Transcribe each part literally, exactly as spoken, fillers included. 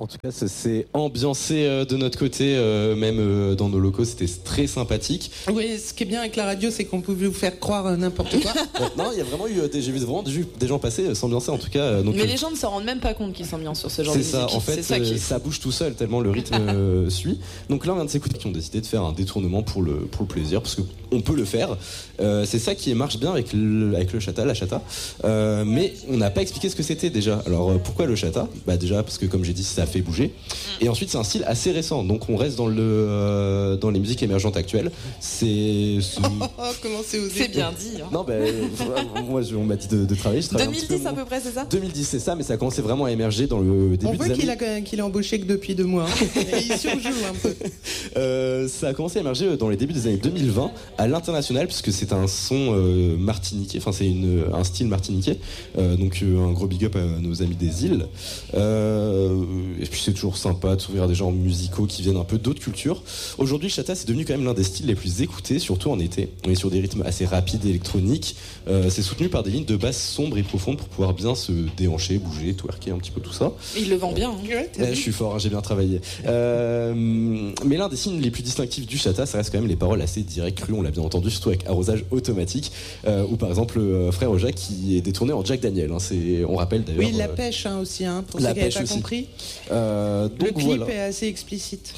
En tout cas, ça s'est ambiancé euh, de notre côté, euh, même euh, dans nos locaux, c'était très sympathique. Oui, ce qui est bien avec la radio, c'est qu'on peut vous faire croire euh, n'importe quoi. Bon, non, il y a vraiment eu, euh, des, j'ai vu vraiment des, des gens passer, euh, s'ambiancer en tout cas. Euh, donc, Mais euh, les gens ne s'en rendent même pas compte qu'ils s'ambiancent sur ce genre c'est de ça, musique. en fait, c'est ça, qui euh, est ça bouge tout seul tellement le rythme euh, suit. Donc là, on vient de s'écouter qui ont décidé de faire un détournement pour le, pour le plaisir, parce qu'on peut le faire. Euh, c'est ça qui marche bien avec le, avec le chata, la chata. Euh, mais on n'a pas expliqué ce que c'était déjà. Alors euh, pourquoi le chata ? Bah déjà parce que comme j'ai dit, ça fait bouger. Et ensuite, c'est un style assez récent. Donc on reste dans le euh, dans les musiques émergentes actuelles. C'est, c'est... Oh, oh, comment c'est osé. C'est bien dit. Hein. Non, ben bah, moi, je, on m'a dit de, de travailler. Je travaille deux mille dix à peu près, c'est ça ? deux mille dix, c'est ça, mais ça a commencé vraiment à émerger dans le début On voit des qu'il années. a, qu'il a embauché que depuis deux mois. Hein. Et il surjoue un peu. Euh, ça a commencé à émerger dans les débuts des années deux mille vingt à l'international, puisque c'est un son euh, martiniquais, enfin c'est une, un style martiniquais. Euh, donc euh, un gros big up à nos amis des îles. Euh, et puis c'est toujours sympa de s'ouvrir à des genres musicaux qui viennent un peu d'autres cultures. Aujourd'hui, le chata c'est devenu quand même l'un des styles les plus écoutés, surtout en été. On est sur des rythmes assez rapides et électroniques. Euh, c'est soutenu par des lignes de basse sombres et profondes pour pouvoir bien se déhancher, bouger, twerker un petit peu tout ça. Il le vend bien. Hein. Ouais, Ouais, je suis fort, hein, j'ai bien travaillé. Euh, mais l'un des signes les plus distinctifs du chata, ça reste quand même les paroles assez directes, crues, on l'a bien entendu, surtout avec Arrosage automatique, euh, ou par exemple euh, Frère au Jack qui est détourné en Jack Daniel. Hein, c'est, on rappelle d'ailleurs. Oui, la euh, pêche hein, aussi, hein, pour la ceux qui n'avaient pêche pas aussi. compris. Euh, donc Le clip voilà. est assez explicite.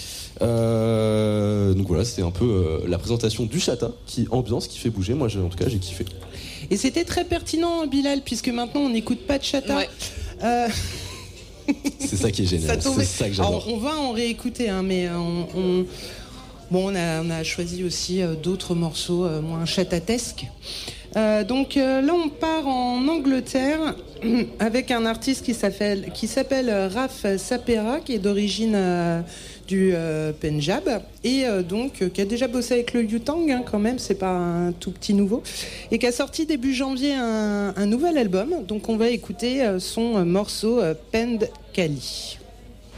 Euh, donc voilà, c'était un peu euh, la présentation du chata qui ambiance, qui fait bouger. Moi, j'ai, en tout cas, j'ai kiffé. Et c'était très pertinent, Bilal, puisque maintenant on n'écoute pas de chata. Ouais. Euh, C'est ça qui est génial. ça tombait. C'est ça que j'adore. Alors, on va en réécouter, hein, mais on, on, bon, on a, on a choisi aussi euh, d'autres morceaux euh, moins chatatesques. Euh, donc euh, là, on part en Angleterre avec un artiste qui s'appelle, qui s'appelle Raf Sapera, qui est d'origine euh, du euh, Pendjab et euh, donc euh, qui a déjà bossé avec le Wu-Tang, hein, quand même, c'est pas un tout petit nouveau, et qui a sorti début janvier un, un nouvel album. Donc on va écouter euh, son morceau euh, Pend Kali.